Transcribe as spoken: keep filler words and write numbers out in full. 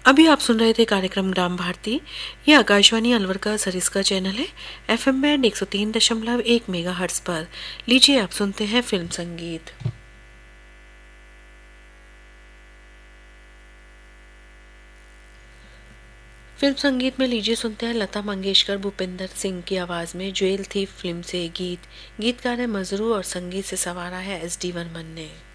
अभी आप सुन रहे थे कार्यक्रम ग्राम भारती। ये आकाशवाणी अलवर का सरिस्का चैनल है। एफएम बैंड एक सौ तीन दशमलव एक मेगा हर्ट्ज पर। लीजिए आप सुनते हैं फिल्म संगीत। फिल्म संगीत में लीजिए सुनते हैं लता मंगेशकर भूपिंदर सिंह की आवाज में ज्वेल थी फिल्म से गीत। गीतकार है मजरू और संगीत से संवारा है एस डी वर्मन ने।